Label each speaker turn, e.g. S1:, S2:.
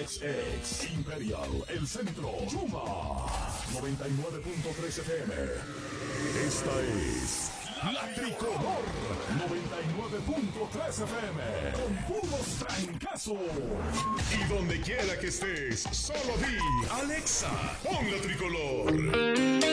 S1: XX, Imperial, El Centro, Chuma, 99.3 FM. Esta es La Tricolor, 99.3 FM, con puros trancazos. Y donde quiera que estés, solo di, Alexa, pon La Tricolor.